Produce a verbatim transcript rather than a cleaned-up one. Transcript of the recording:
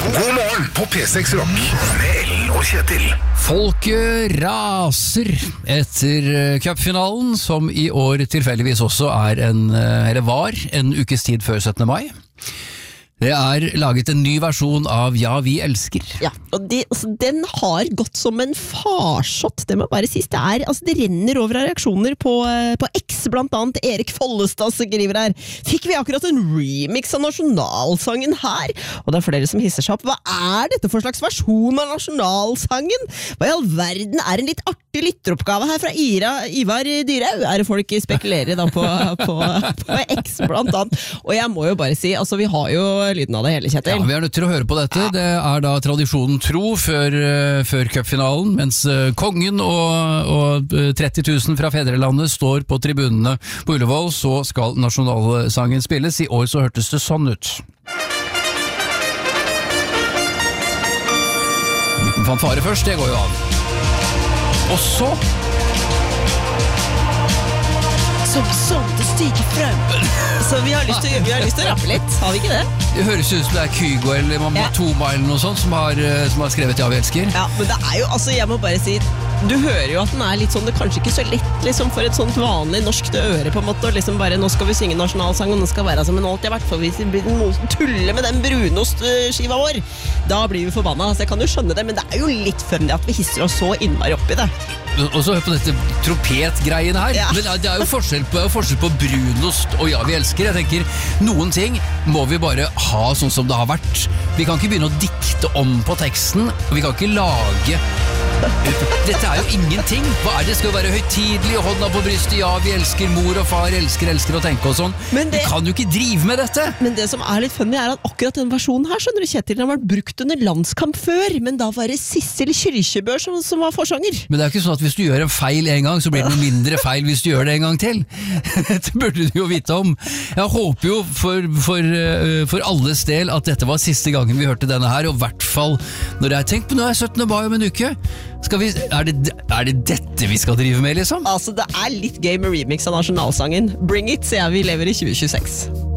God morgen på P seks Rock med Ellen og Kjetil. Folket raser etter cupfinalen, som i år tilfeldigvis også er en, eller var, en ukes tid før syttende mai. Det er laget en ny versjon av Ja, vi elsker. Ja, og det, altså, den har gått som en farsott, det må bare sies. Det, er, altså, det renner over av reaksjoner på, på X, blant annet Erik Follestad skriver her. Fikk vi akkurat en remix av nasjonalsangen her? Og det er flere som hisser seg opp. Hva er dette for slags versjon av nasjonalsangen? Hva i all verden er en litt artig lytteroppgave her fra Ira, Ivar Dyrhaug? Er det folk spekulerer da på, på, på X, blant annet? Og jeg må jo bare si, altså vi har jo lyden av det hele, Kjetil. Ja, vi er nødt til å høre på dette. Det er da tradisjonen tro før, før cupfinalen, mens kongen og, og tretti tusen fra fedrelandet står på tribunene på Ullevål, så skal nasjonalsangen spilles. I år så hørtes det sånn ut. Liten fanfare først, det går jo an. Og så Som sånn det stiger frem. Så vi har lyst til, vi har lyst til å rappe litt, har vi ikke det? Det høres ut som det er Kygo eller Matoma eller noe sånt som har, som har skrevet Ja, vi elsker. Ja, men det er jo, altså jeg må bare si, du hører jo at den er litt sånn, det er kanskje ikke så lett liksom, for et sånt vanlig norsk øre på en måte, og liksom bare, nå skal vi synge nasjonalsang, og den skal være som en alt i hvert fall, hvis vi tuller med den brunostskiva vår, da blir vi forbanna, så jeg kan jo skjønne det, men det er jo litt funny at vi hisser oss så innmari opp i det. Og så hør på dette trompetgreiene her. Ja. Men det er jo forskjell på, forskjell på brunost og Ja, vi elsker. Jeg tenker, noen ting må vi bare ha sånn som det har vært. Vi kan ikke begynne å dikte om på teksten, og vi kan ikke lage... Dette er jo ingenting. Hva er det? Skal jo være høytidelig, hånda på brystet, ja, vi elsker, mor og far elsker, elsker å tenke og sånn. Men det, du kan jo ikke drive med dette. Men det som er litt funny er at akkurat den versjonen her, skjønner du, Kjetil, den har vært brukt under landskamp før, men da var det Sissel Kyrkjebø som, som var forsanger. Men det er jo ikke sånn at hvis du gjør en feil en gang, så blir det noe mindre feil hvis du gjør det en gang til. Det burde du jo vite om. Jeg håper jo for, for, for alles del at dette var siste gangen vi hørte denne her, og i hvert fall når jeg tenker på nå er syttende mai om en uke. Skal vi, er, det, er det dette vi skal drive med, liksom? Altså, det er litt gøy med remix av nasjonalsangen. Bring it, sier jeg, vi lever i tjue tjueseks.